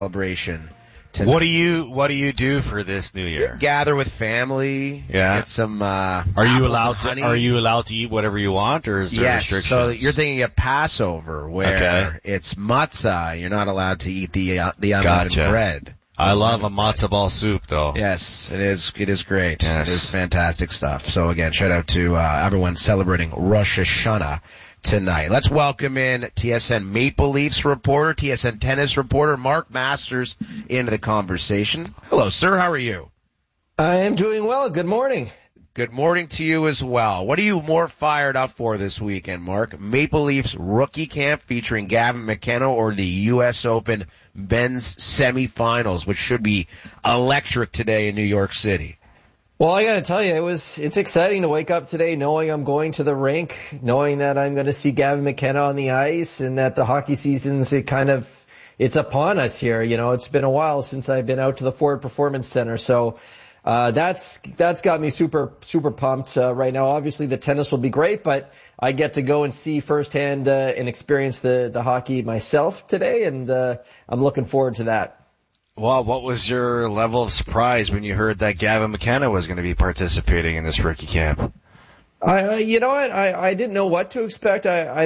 celebration. What do you do for this New Year? Gather with family. Yeah. Get some. Are you allowed to eat whatever you want, or is there restrictions? So you're thinking of Passover, where it's matzah. You're not allowed to eat the unleavened bread. I love a matzo ball soup, though. Yes, it is. It is great. Yes. It is fantastic stuff. So again, shout out to everyone celebrating Rosh Hashanah tonight. Let's welcome in TSN Maple Leafs reporter, TSN tennis reporter, Mark Masters into the conversation. Hello, sir. How are you? I am doing well. Good morning. Good morning to you as well. What are you more fired up for this weekend, Mark? Maple Leafs rookie camp featuring Gavin McKenna or the U.S. Open men's semifinals, which should be electric today in New York City? Well, I got to tell you, it's exciting to wake up today knowing I'm going to the rink, knowing that I'm going to see Gavin McKenna on the ice, and that the hockey season's it's upon us here. You know, it's been a while since I've been out to the Ford Performance Center, so that's got me super pumped right now. Obviously, the tennis will be great, but I get to go and see firsthand and experience the hockey myself today, and I'm looking forward to that. Well, what was your level of surprise when you heard that Gavin McKenna was going to be participating in this rookie camp? You know what? I didn't know what to expect.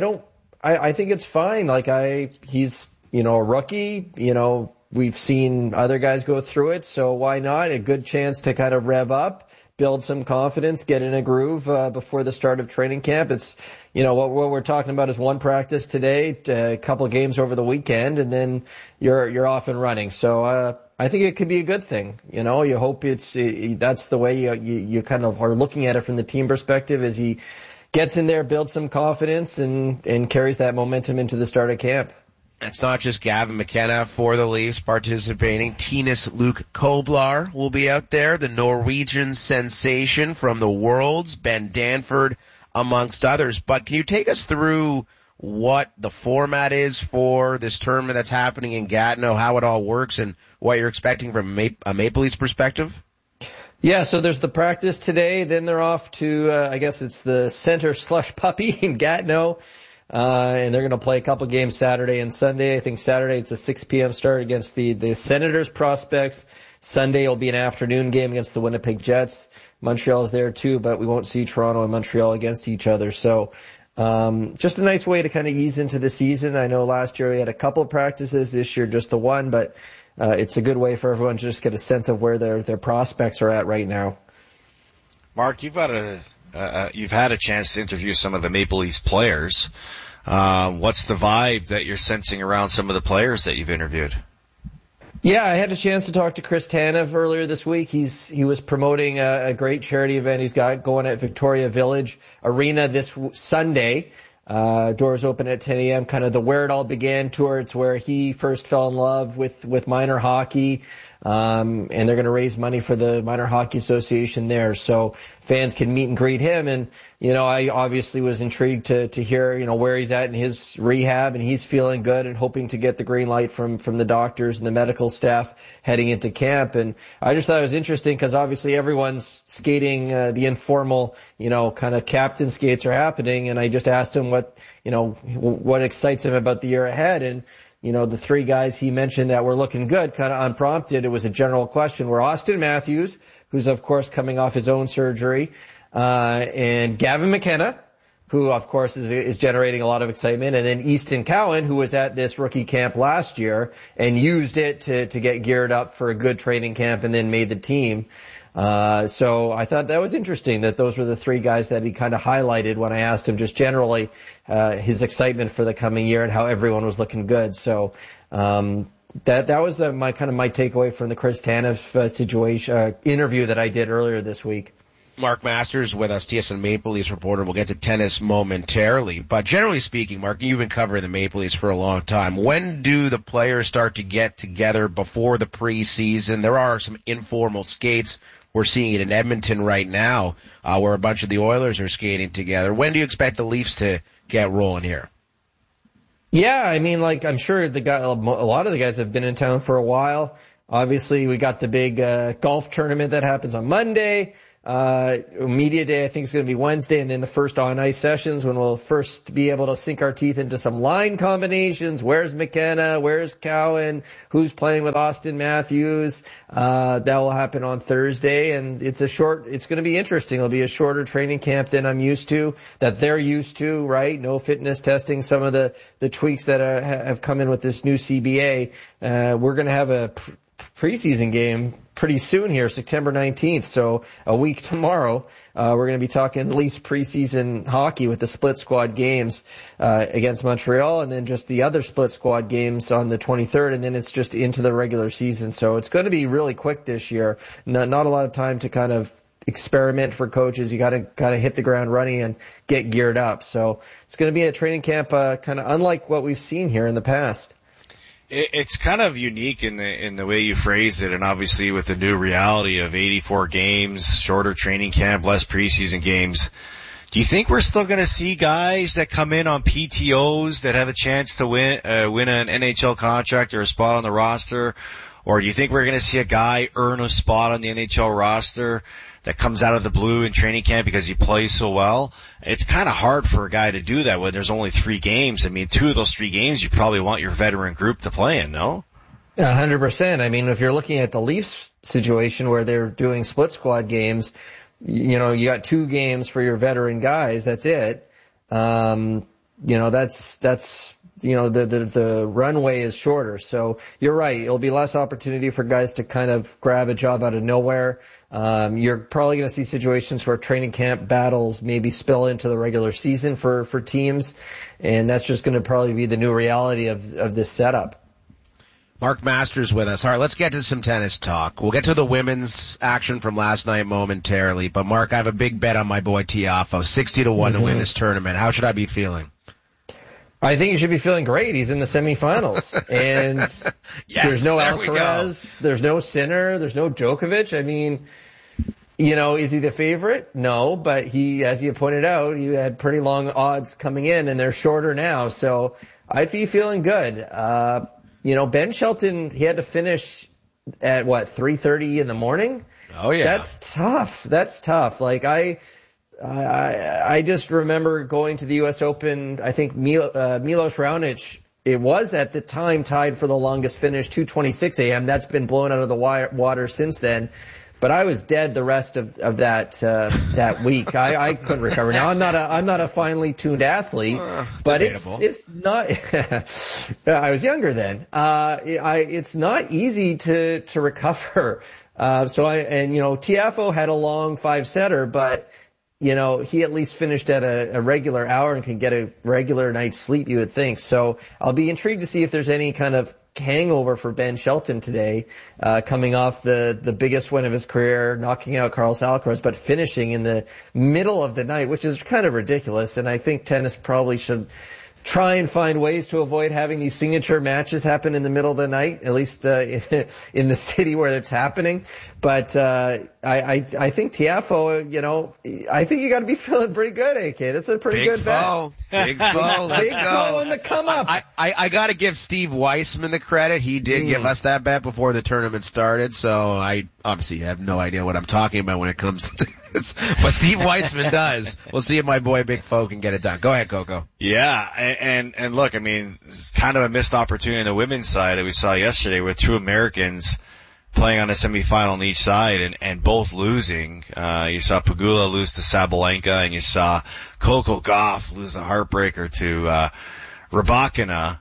I think it's fine. He's, a rookie, we've seen other guys go through it, so why not? A good chance to kind of rev up, build some confidence, get in a groove before the start of training camp. It's, what we're talking about is one practice today, a couple of games over the weekend, and then you're off and running. So I think it could be a good thing. You hope that's the way you kind of are looking at it from the team perspective, as he gets in there, builds some confidence, and carries that momentum into the start of camp. It's not just Gavin McKenna for the Leafs participating. Tinus Luke Koblar will be out there, the Norwegian sensation from the Worlds, Ben Danford, amongst others. But can you take us through what the format is for this tournament that's happening in Gatineau, how it all works, and what you're expecting from a Maple Leafs perspective? Yeah, so there's the practice today, then they're off to, I guess it's the Center Slush Puppy in Gatineau. And they're going to play a couple games Saturday and Sunday. I think Saturday it's a 6 p.m. start against the Senators prospects. Sunday will be an afternoon game against the Winnipeg Jets. Montreal's there too, but we won't see Toronto and Montreal against each other. So, just a nice way to kind of ease into the season. I know last year we had a couple of practices, this year just the one, but, it's a good way for everyone to just get a sense of where their prospects are at right now. Mark, you've had a chance to interview some of the Maple Leafs players. What's the vibe that you're sensing around some of the players that you've interviewed? Yeah, I had a chance to talk to Chris Tanev earlier this week. He was promoting a great charity event he's got going at Victoria Village Arena this Sunday. Doors open at 10 a.m., kind of the Where It All Began tour. It's where he first fell in love with minor hockey. And they're going to raise money for the Minor Hockey Association there, so fans can meet and greet him. And, I obviously was intrigued to hear, where he's at in his rehab, and he's feeling good and hoping to get the green light from the doctors and the medical staff heading into camp. And I just thought it was interesting because obviously everyone's skating, the informal, kind of captain skates are happening. And I just asked him what excites him about the year ahead. And, the three guys he mentioned that were looking good, kind of unprompted, it was a general question, were Austin Matthews, who's of course coming off his own surgery, and Gavin McKenna, who of course is generating a lot of excitement, and then Easton Cowan, who was at this rookie camp last year and used it to get geared up for a good training camp and then made the team. So I thought that was interesting that those were the three guys that he kind of highlighted when I asked him just generally, his excitement for the coming year and how everyone was looking good. So, that was my takeaway from the Chris Tanev interview that I did earlier this week. Mark Masters with us, TSN Maple Leafs reporter. We'll get to tennis momentarily. But generally speaking, Mark, you've been covering the Maple Leafs for a long time. When do the players start to get together before the preseason? There are some informal skates. We're seeing it in Edmonton right now, where a bunch of the Oilers are skating together. When do you expect the Leafs to get rolling here? Yeah, I mean, I'm sure a lot of the guys have been in town for a while. Obviously, we got the big golf tournament that happens on Monday. Media day, I think, is going to be Wednesday, and then the first on-ice sessions when we'll first be able to sink our teeth into some line combinations. Where's McKenna? Where's Cowan? Who's playing with Austin Matthews? That will happen on Thursday, and it's going to be interesting. It'll be a shorter training camp than they're used to, right? No fitness testing, some of the tweaks that have come in with this new CBA. We're going to have a preseason game pretty soon here, September 19th. So a week tomorrow, we're going to be talking at least preseason hockey with the split squad games, against Montreal, and then just the other split squad games on the 23rd, and then it's just into the regular season. So it's going to be really quick this year. Not a lot of time to kind of experiment for coaches. You got to kind of hit the ground running and get geared up. So it's going to be a training camp, kind of unlike what we've seen here in the past. It's kind of unique in the way you phrased it, and obviously with the new reality of 84 games, shorter training camp, less preseason games. Do you think we're still going to see guys that come in on PTOs that have a chance to win an NHL contract or a spot on the roster? Or do you think we're going to see a guy earn a spot on the NHL roster that comes out of the blue in training camp because he plays so well? It's kind of hard for a guy to do that when there's only 3 games. I mean, 2 of those 3 games you probably want your veteran group to play in, no? 100%. I mean, if you're looking at the Leafs situation where they're doing split squad games, you got 2 games for your veteran guys. That's it. The runway is shorter. So you're right. It'll be less opportunity for guys to kind of grab a job out of nowhere. You're probably going to see situations where training camp battles maybe spill into the regular season for teams. And that's just going to probably be the new reality of this setup. Mark Masters with us. All right, let's get to some tennis talk. We'll get to the women's action from last night momentarily. But Mark, I have a big bet on my boy Tiafoe, 60-1 to win this tournament. How should I be feeling? I think you should be feeling great. He's in the semifinals. And yes, there's no Alcaraz, there's no Sinner, there's no Djokovic. I mean, is he the favorite? No, but as you pointed out, he had pretty long odds coming in, and they're shorter now. So I'd be feeling good. Ben Shelton, he had to finish at 3:30 in the morning? Oh yeah. That's tough. Like I just remember going to the U.S. Open. I think Milos Raonic, it was at the time tied for the longest finish, 2:26 a.m. That's been blown out of the water since then. But I was dead the rest of that week. I couldn't recover. Now I'm not a finely tuned athlete, but it's not. I was younger then. It's not easy to recover. Tiafoe had a long 5-setter, but he at least finished at a regular hour and can get a regular night's sleep, you would think. So I'll be intrigued to see if there's any kind of hangover for Ben Shelton today, coming off the biggest win of his career, knocking out Carlos Alcaraz, but finishing in the middle of the night, which is kind of ridiculous. And I think tennis probably should try and find ways to avoid having these signature matches happen in the middle of the night, at least in the city where it's happening. But I think Tiafoe, I think you got to be feeling pretty good, AK. That's a pretty good bet. Big foe. Let's Big go. foe in the come up. I got to give Steve Weissman the credit. He did give us that bet before the tournament started, so I obviously have no idea what I'm talking about when it comes to this. But Steve Weissman does. We'll see if my boy Big Foe can get it done. Go ahead, Coco. Yeah, and look, I mean, it's kind of a missed opportunity on the women's side that we saw yesterday with 2 Americans playing on a semifinal on each side and both losing. You saw Pegula lose to Sabalenka, and you saw Coco Gauff lose a heartbreaker to Rybakina.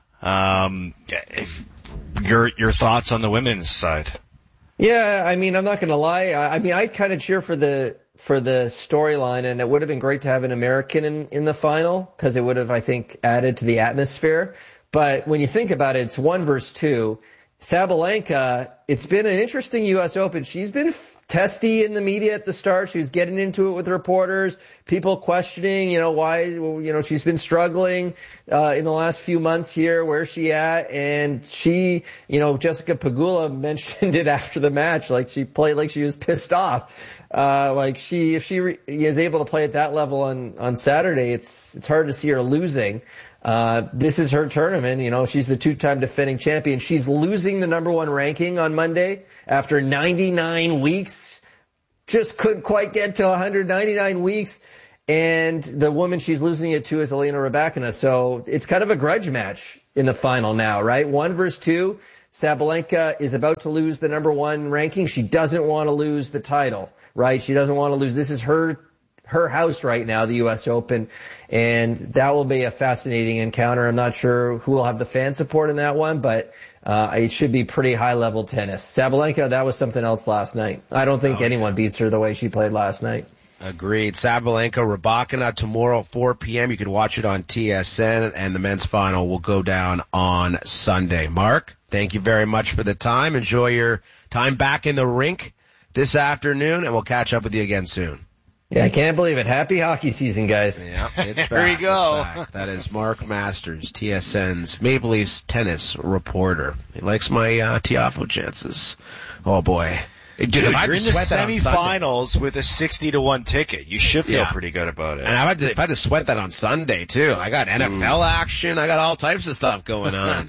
If your thoughts on the women's side? Yeah, I mean, I'm not going to lie. I kind of cheer for the storyline, and it would have been great to have an American in the final because it would have, I think, added to the atmosphere. But when you think about it, it's 1 versus 2. Sabalenka, it's been an interesting U.S. Open. She's been testy in the media at the start. She was getting into it with reporters, people questioning, why, she's been struggling, in the last few months here. Where's she at? And she, Jessica Pegula mentioned it after the match, like she played like she was pissed off. If she is able to play at that level on Saturday, it's hard to see her losing. This is her tournament. She's the 2-time defending champion. She's losing the number 1 ranking on Monday after 99 weeks. just couldn't quite get to 199 weeks. And the woman she's losing it to is Elena Rybakina. So it's kind of a grudge match in the final now, right? 1 versus 2. Sabalenka is about to lose the number 1 ranking. She doesn't want to lose the title, right? She doesn't want to lose. This is her house right now, the U.S. Open, and that will be a fascinating encounter. I'm not sure who will have the fan support in that one, but it should be pretty high-level tennis. Sabalenka, that was something else last night. I don't think anyone beats her the way she played last night. Agreed. Sabalenka, Rybakina tomorrow, 4 p.m. You can watch it on TSN, and the men's final will go down on Sunday. Mark, thank you very much for the time. Enjoy your time back in the rink this afternoon, and we'll catch up with you again soon. Yeah, I can't believe it. Happy hockey season, guys. Yeah, it's back. There you go. That is Mark Masters, TSN's Maple Leafs tennis reporter. He likes my Tiafoe chances. Oh boy. Dude, you're in the semifinals with a 60-1 ticket. You should feel pretty good about it. And if I had to sweat that on Sunday too. I got NFL action. I got all types of stuff going on.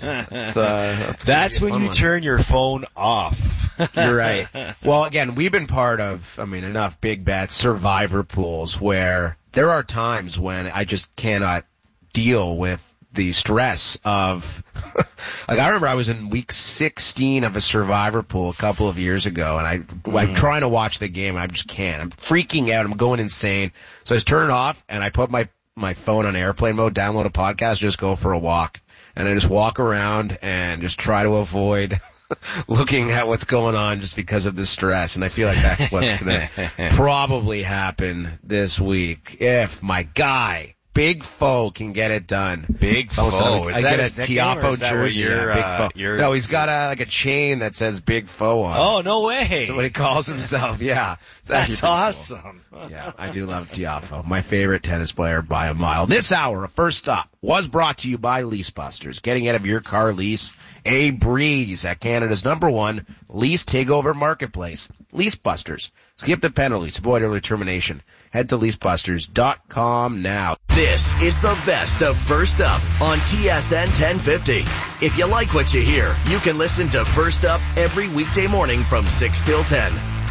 That's when you turn your phone off. You're right. Well, again, we've been part of, enough big bets, survivor pools where there are times when I just cannot deal with the stress of, like, I remember I was in week 16 of a survivor pool a couple of years ago, and I'm trying to watch the game, and I just can't. I'm freaking out. I'm going insane. So I just turn it off, and I put my phone on airplane mode, download a podcast, just go for a walk. And I just walk around and just try to avoid looking at what's going on just because of the stress. And I feel like that's what's going to probably happen this week if my guy, Big Foe, can get it done. Big Foe. I get a Tiafoe jersey. Big Foe. No, he's got a chain that says Big Foe on it. Oh, no way. That's what he calls himself. Yeah. That's awesome. Cool. Yeah, I do love Tiafoe. My favorite tennis player by a mile. This hour of First Stop was brought to you by Lease Busters. Getting out of your car lease, a breeze at Canada's #1 lease takeover marketplace. Lease Busters. Skip the penalties. Avoid early termination. Head to leasebusters.com now. This is the best of First Up on TSN 1050. If you like what you hear, you can listen to First Up every weekday morning from 6 till 10.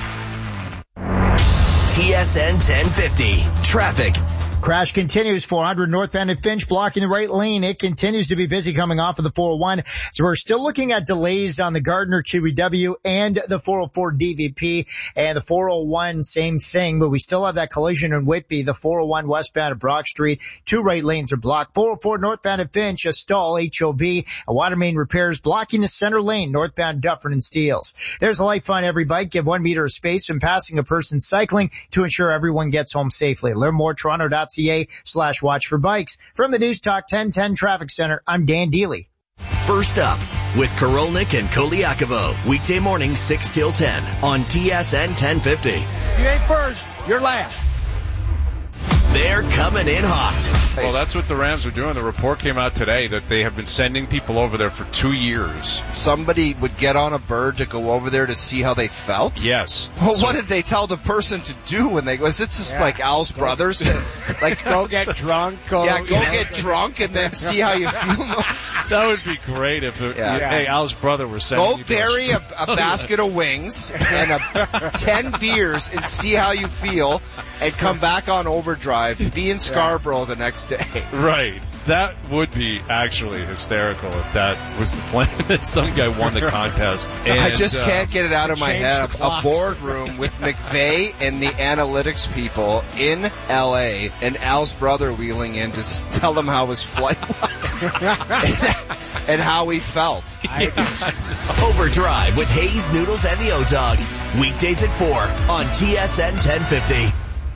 TSN 1050. Traffic. Crash continues, 400 northbound at Finch, blocking the right lane. It continues to be busy coming off of the 401. So we're still looking at delays on the Gardner QEW and the 404 DVP, and the 401, same thing, but we still have that collision in Whitby. The 401 westbound at Brock Street, 2 right lanes are blocked. 404 northbound at Finch, a stall, HOV, a water main repairs blocking the center lane, northbound Dufferin and Steeles. There's a light on every bike. Give 1 meter of space when passing a person cycling to ensure everyone gets home safely. Learn more, Toronto.ca/watch for bikes. From the News Talk 1010 Traffic Center, I'm Dan Deely. First Up with Korolnik and Koliakovo. Weekday morning 6 till 10 on TSN 1050. You ain't first, you're last. They're coming in hot. Well, that's what the Rams are doing. The report came out today that they have been sending people over there for 2 years. Somebody would get on a bird to go over there to see how they felt? Yes. Well, what did they tell the person to do when they go? Is it just like Al's brothers? Like, go get drunk. Go get drunk and then see how you feel. That would be great if hey, Al's brother was sending Go bury a basket of wings and 10 beers and see how you feel and come back on overdrive. Be in Scarborough the next day. Right. That would be actually hysterical if that was the plan, that some guy won the contest. And, I just can't get it out of my head. A boardroom with McVay and the analytics people in L.A. and Al's brother wheeling in to tell them how his flight was and how he felt. Overdrive with Hayes, Noodles, and the O-Dog. Weekdays at 4 on TSN 1050.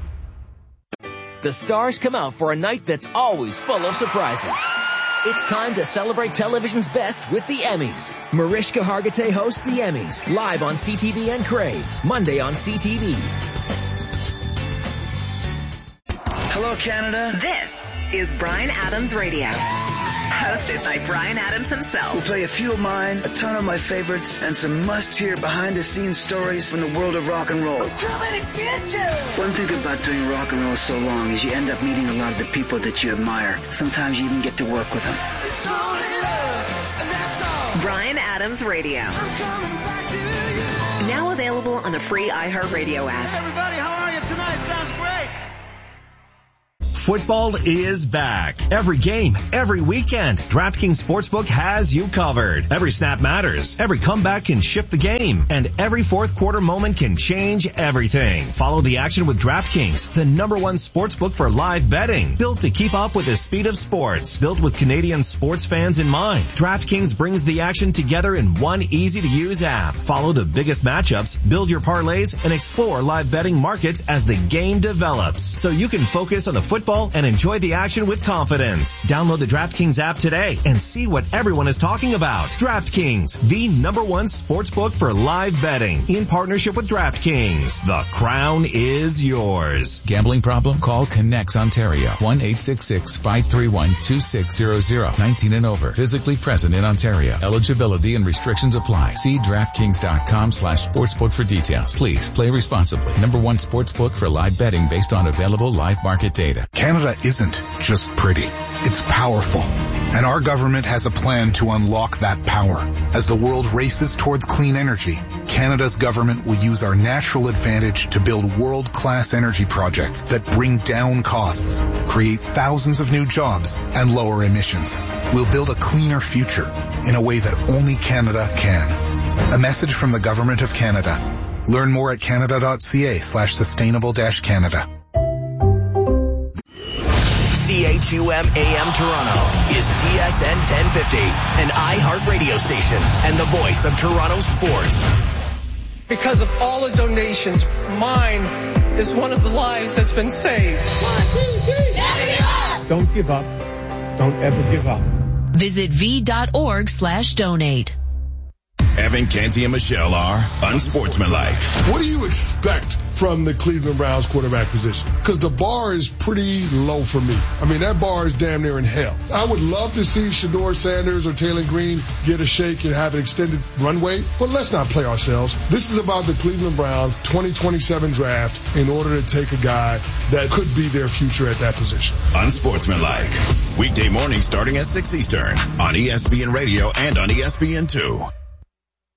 The stars come out for a night that's always full of surprises. It's time to celebrate television's best with the Emmys. Mariska Hargitay hosts the Emmys, live on CTV and Crave, Monday on CTV. Hello, Canada. This is Bryan Adams Radio. Hosted by Bryan Adams himself. We'll play a few of mine, a ton of my favorites, and some must-hear behind-the-scenes stories from the world of rock and roll. I'm coming to get you! One thing about doing rock and roll so long is you end up meeting a lot of the people that you admire. Sometimes you even get to work with them. It's only love, and that's all. Bryan Adams Radio. I'm coming back to you. Now available on the free iHeartRadio app. Hey everybody, how are you tonight? Sounds great. Football is back. Every game, every weekend, DraftKings Sportsbook has you covered. Every snap matters. Every comeback can shift the game. And every fourth quarter moment can change everything. Follow the action with DraftKings, the #1 sportsbook for live betting. Built to keep up with the speed of sports. Built with Canadian sports fans in mind. DraftKings brings the action together in one easy-to-use app. Follow the biggest matchups, build your parlays, and explore live betting markets as the game develops. So you can focus on the football and enjoy the action with confidence. Download the DraftKings app today and see what everyone is talking about. DraftKings, the #1 sportsbook for live betting. In partnership with DraftKings, the crown is yours. Gambling problem? Call Connects Ontario. 1-866-531-2600. 19 and over. Physically present in Ontario. Eligibility and restrictions apply. See DraftKings.com/sportsbook for details. Please play responsibly. #1 sportsbook for live betting based on available live market data. Canada isn't just pretty. It's powerful. And our government has a plan to unlock that power. As the world races towards clean energy, Canada's government will use our natural advantage to build world-class energy projects that bring down costs, create thousands of new jobs, and lower emissions. We'll build a cleaner future in a way that only Canada can. A message from the Government of Canada. Learn more at canada.ca/sustainable-Canada. CHUM AM Toronto is TSN 1050, an iHeart radio station and the voice of Toronto sports. Because of all the donations, mine is one of the lives that's been saved. 1, 2, 3, never give up! Don't give up. Don't ever give up. Visit v.org/donate. Evan, Canty, and Michelle are unsportsmanlike. What do you expect from the Cleveland Browns quarterback position? Because the bar is pretty low for me. I mean, that bar is damn near in hell. I would love to see Shedeur Sanders or Taylor Green get a shake and have an extended runway, but let's not play ourselves. This is about the Cleveland Browns 2027 draft in order to take a guy that could be their future at that position. Unsportsmanlike. Weekday mornings starting at 6 Eastern on ESPN Radio and on ESPN2.